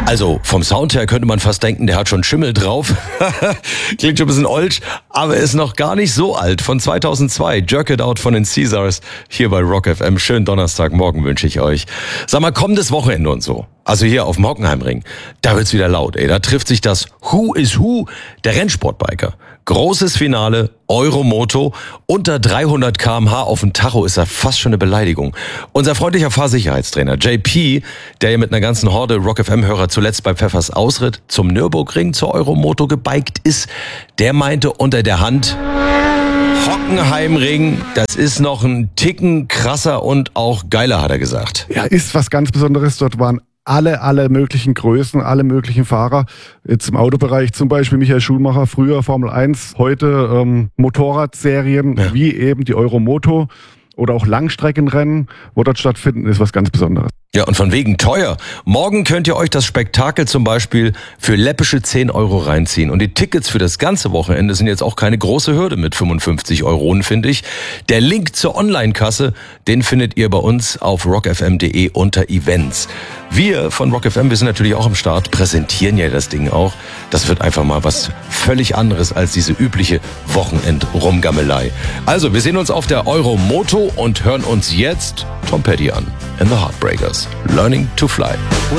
Also vom Sound her könnte man fast denken, der hat schon Schimmel drauf. Klingt schon ein bisschen old, aber ist noch gar nicht so alt. Von 2002, Jerk It Out von den Caesars, hier bei Rock FM. Schönen Donnerstagmorgen wünsche ich euch. Sag mal, kommendes Wochenende und so. Also hier auf dem Hockenheimring, da wird's wieder laut, ey. Da trifft sich das Who is Who der Rennsportbiker. Großes Finale, Euromoto, unter 300 km/h auf dem Tacho ist ja fast schon eine Beleidigung. Unser freundlicher Fahrsicherheitstrainer JP, der ja mit einer ganzen Horde Rock FM-Hörer zuletzt bei Pfeffers Ausritt zum Nürburgring zur Euromoto gebiked ist, der meinte unter der Hand, Hockenheimring, das ist noch ein Ticken krasser und auch geiler, hat er gesagt. Ja, ist was ganz Besonderes. Dort waren alle möglichen Größen, alle möglichen Fahrer. Jetzt im Autobereich zum Beispiel Michael Schumacher, früher Formel 1, heute Motorradserien, ja, wie eben die Euromoto oder auch Langstreckenrennen, wo dort stattfinden, ist was ganz Besonderes. Ja, und von wegen teuer. Morgen könnt ihr euch das Spektakel zum Beispiel für läppische 10 Euro reinziehen. Und die Tickets für das ganze Wochenende sind jetzt auch keine große Hürde mit 55 Euronen, finde ich. Der Link zur Online-Kasse, den findet ihr bei uns auf rockfm.de unter Events. Wir von Rock FM, wir sind natürlich auch am Start, präsentieren ja das Ding auch. Das wird einfach mal was völlig anderes als diese übliche Wochenend-Rumgammelei. Also, wir sehen uns auf der Euromoto und hören uns jetzt Tom Petty an in The Heartbreakers. Learning to Fly.